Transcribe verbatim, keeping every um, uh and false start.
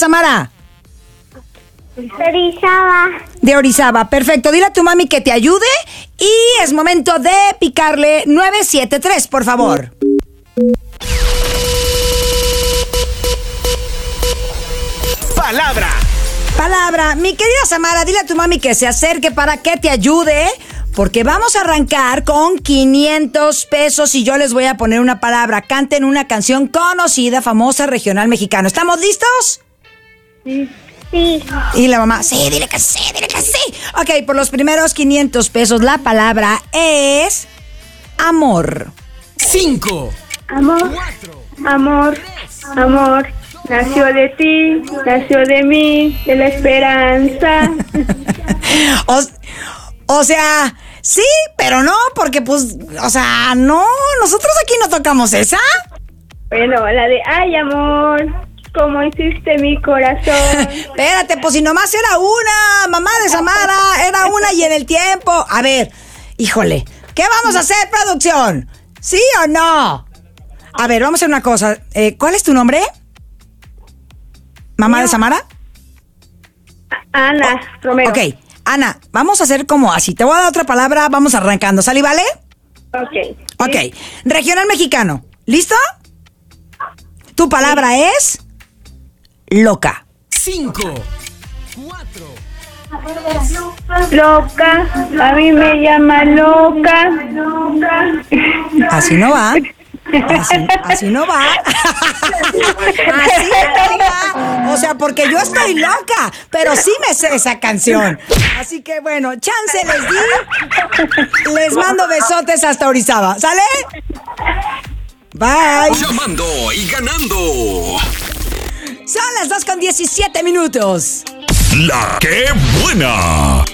Samara? De Orizaba. De Orizaba, perfecto. Dile a tu mami que te ayude y es momento de picarle nueve siete tres, por favor. Palabra. Palabra. Mi querida Samara, dile a tu mami que se acerque para que te ayude, porque vamos a arrancar con quinientos pesos y yo les voy a poner una palabra. Canten una canción conocida, famosa, regional mexicano. ¿Estamos listos? Sí. Sí. Y la mamá, sí, dile que sí, dile que sí. Ok, por los primeros quinientos pesos, la palabra es amor. Cinco. Amor. Amor. Amor. Nació de ti, nació de mí, de la esperanza. o, o sea, sí, pero no, porque pues, o sea, no, nosotros aquí no tocamos esa. Bueno, la de ay, amor. ¿Cómo hiciste mi corazón? Espérate, pues si nomás era una, mamá de Samara, era una y en el tiempo. A ver, híjole, ¿qué vamos a hacer, producción? ¿Sí o no? A ver, vamos a hacer una cosa. Eh, ¿Cuál es tu nombre? ¿Mamá no. de Samara? Ana oh, Romero. Ok, Ana, vamos a hacer como así. Te voy a dar otra palabra, vamos arrancando. ¿Sale y vale? Ok. Ok, sí. Regional mexicano. ¿Listo? Tu palabra sí. es... loca. Cinco, cuatro. Loca, a mí me llama loca. Así no va. Así, así no va. Así no va. O sea, porque yo estoy loca, pero sí me sé esa canción. Así que bueno, chance les di. Les mando besotes hasta Orizaba. ¿Sale? Bye. Llamando y ganando. Son las dos con diecisiete minutos. La que buena.